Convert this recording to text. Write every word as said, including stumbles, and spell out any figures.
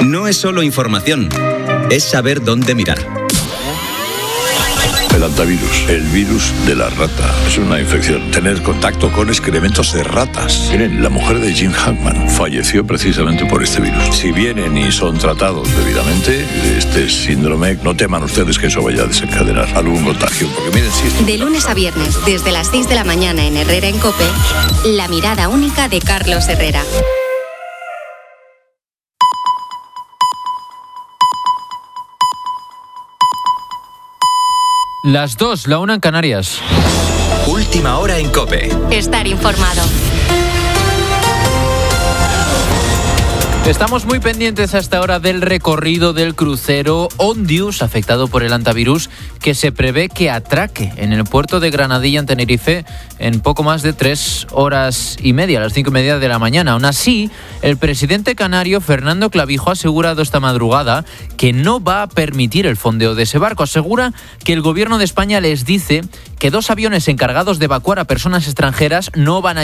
No es solo información, es saber dónde mirar. El hantavirus, el virus de la rata. Es una infección. Tener contacto con excrementos de ratas. Miren, la mujer de Jim Hackman falleció precisamente por este virus. Si vienen y son tratados debidamente, este síndrome, no teman ustedes que eso vaya a desencadenar algún contagio. Porque miren, si esto... De lunes a viernes, desde las seis de la mañana en Herrera en COPE, la mirada única de Carlos Herrera. Las dos, la una en Canarias. Última hora en COPE. Estar informado. Estamos muy pendientes hasta ahora del recorrido del crucero Ondius, afectado por el hantavirus, que se prevé que atraque en el puerto de Granadilla, en Tenerife, en poco más de tres horas y media, a las cinco y media de la mañana. Aún así, el presidente canario, Fernando Clavijo, ha asegurado esta madrugada que no va a permitir el fondeo de ese barco. Asegura que el gobierno de España les dice que dos aviones encargados de evacuar a personas extranjeras no van a